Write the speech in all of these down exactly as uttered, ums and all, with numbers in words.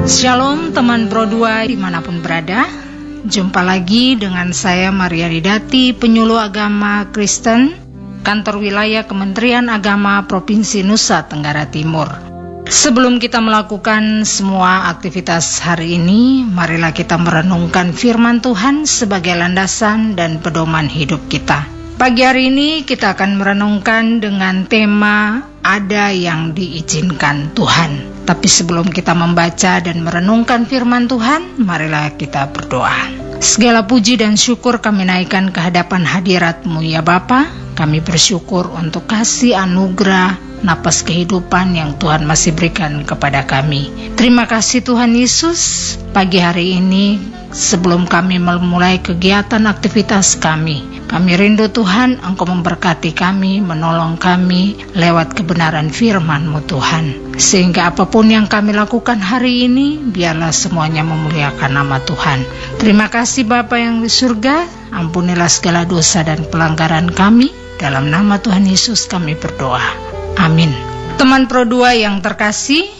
Shalom teman Pro dua dimanapun berada. Jumpa lagi dengan saya Maria Ridati, penyuluh agama Kristen, kantor wilayah Kementerian Agama Provinsi Nusa Tenggara Timur. Sebelum kita melakukan semua aktivitas hari ini, marilah kita merenungkan firman Tuhan sebagai landasan dan pedoman hidup kita. Pagi hari ini kita akan merenungkan dengan tema ada yang diizinkan Tuhan. Tapi sebelum kita membaca dan merenungkan firman Tuhan, marilah kita berdoa. Segala puji dan syukur kami naikkan ke hadapan hadirat-Mu ya Bapa. Kami bersyukur untuk kasih anugerah, napas kehidupan yang Tuhan masih berikan kepada kami. Terima kasih Tuhan Yesus. Pagi hari ini sebelum kami memulai kegiatan aktivitas kami, kami rindu Tuhan Engkau memberkati kami, menolong kami lewat kebenaran firman-Mu Tuhan. Sehingga apapun yang kami lakukan hari ini, biarlah semuanya memuliakan nama Tuhan. Terima kasih Bapa yang di surga, ampunilah segala dosa dan pelanggaran kami. Dalam nama Tuhan Yesus kami berdoa. Amin. Teman Pro dua yang terkasih,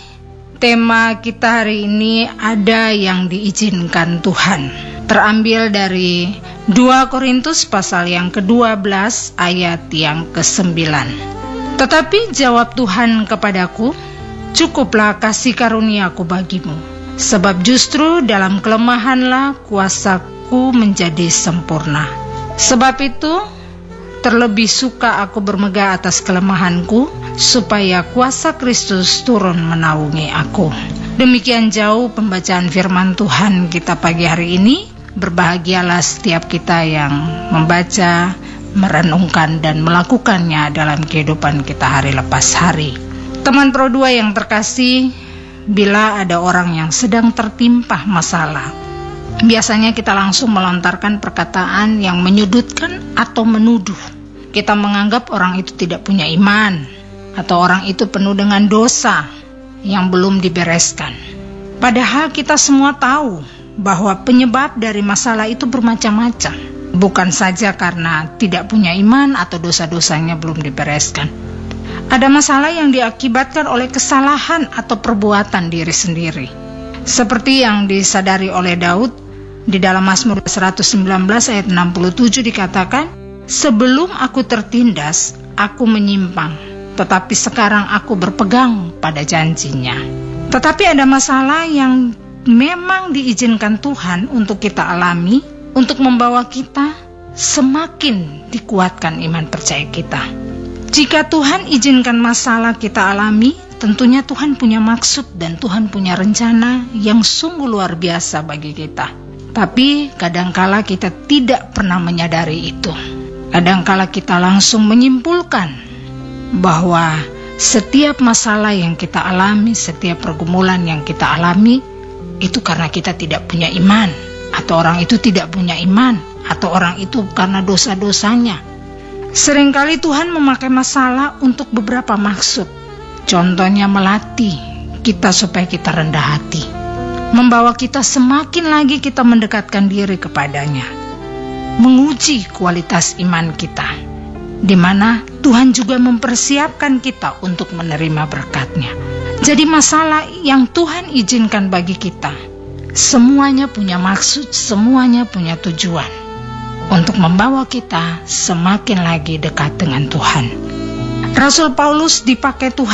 tema kita hari ini ada yang diizinkan Tuhan. Terambil dari dua Korintus pasal yang kedua belas ayat yang kesembilan. Tetapi jawab Tuhan kepadaku, cukuplah kasih karuniaku bagimu, sebab justru dalam kelemahanlah kuasaku menjadi sempurna. Sebab itu terlebih suka aku bermegah atas kelemahanku, supaya kuasa Kristus turun menaungi aku. Demikian jauh pembacaan firman Tuhan kita pagi hari ini. Berbahagialah setiap kita yang membaca, merenungkan dan melakukannya dalam kehidupan kita hari lepas hari. Teman Pro dua yang terkasih, bila ada orang yang sedang tertimpa masalah, biasanya kita langsung melontarkan perkataan yang menyudutkan atau menuduh. Kita menganggap orang itu tidak punya iman, atau orang itu penuh dengan dosa yang belum dibereskan. Padahal kita semua tahu bahwa penyebab dari masalah itu bermacam-macam. Bukan saja karena tidak punya iman atau dosa-dosanya belum dibereskan. Ada masalah yang diakibatkan oleh kesalahan atau perbuatan diri sendiri. Seperti yang disadari oleh Daud di dalam Mazmur seratus sembilan belas ayat enam puluh tujuh dikatakan, sebelum aku tertindas, aku menyimpang, tetapi sekarang aku berpegang pada janjinya. Tetapi ada masalah yang memang diizinkan Tuhan untuk kita alami, untuk membawa kita semakin dikuatkan iman percaya kita. Jika Tuhan izinkan masalah kita alami, tentunya Tuhan punya maksud dan Tuhan punya rencana yang sungguh luar biasa bagi kita. Tapi kadangkala kita tidak pernah menyadari itu. Kadangkala kita langsung menyimpulkan bahwa setiap masalah yang kita alami, setiap pergumulan yang kita alami, itu karena kita tidak punya iman, atau orang itu tidak punya iman, atau orang itu karena dosa-dosanya. Seringkali Tuhan memakai masalah untuk beberapa maksud. Contohnya melatih kita supaya kita rendah hati, membawa kita semakin lagi kita mendekatkan diri kepadanya, menguji kualitas iman kita, di mana Tuhan juga mempersiapkan kita untuk menerima berkat-Nya. Jadi masalah yang Tuhan izinkan bagi kita, semuanya punya maksud, semuanya punya tujuan untuk membawa kita semakin lagi dekat dengan Tuhan. Rasul Paulus dipakai Tuhan